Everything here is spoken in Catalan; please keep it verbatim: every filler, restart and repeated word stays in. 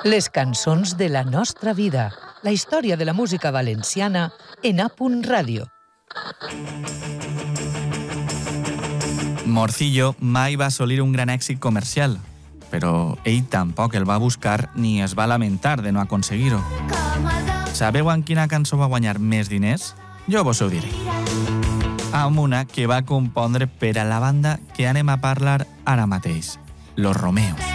Les cançons de la nostra vida. La història de la música valenciana en A Punt Ràdio. Morcillo mai va assolir un gran èxit comercial, però ell tampoc el va buscar ni es va lamentar de no aconseguir-ho. Sabeu en quina cançó va guanyar més diners? Jo vos ho diré. Amb una que va compondre per a la banda que anem a parlar ara mateix, Los Romeos.